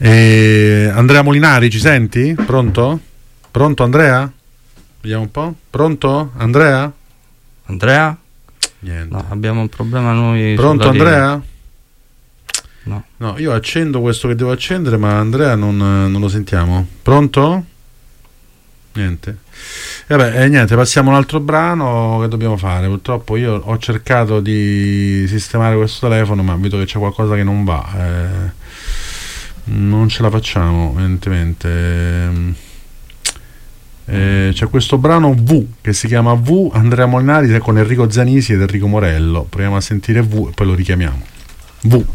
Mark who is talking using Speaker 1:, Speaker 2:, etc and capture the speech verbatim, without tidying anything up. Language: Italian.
Speaker 1: E Andrea Molinari, ci senti? Pronto? Pronto Andrea? Vediamo un po'. Pronto Andrea?
Speaker 2: Andrea?
Speaker 1: Niente.
Speaker 2: No, abbiamo un problema noi.
Speaker 1: Pronto Andrea?
Speaker 2: No.
Speaker 1: No, io accendo questo che devo accendere, ma Andrea non, non lo sentiamo. Pronto? Niente. E vabbè, eh, niente, passiamo a un altro brano. Che dobbiamo fare? Purtroppo io ho cercato di sistemare questo telefono, ma vedo che c'è qualcosa che non va. Eh, non ce la facciamo, evidentemente. Eh, c'è questo brano V che si chiama V, Andrea Molinari con Enrico Zanisi ed Enrico Morello. Proviamo a sentire V e poi lo richiamiamo. V.